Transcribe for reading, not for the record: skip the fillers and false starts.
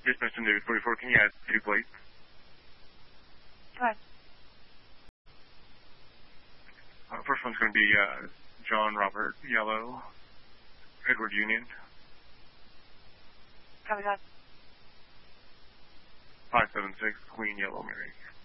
Mr. David 44, can you add 2 plates? Go ahead. First one's going to be John Robert Yellow, Edward Union. Copy that. 576 Queen Yellow Mary.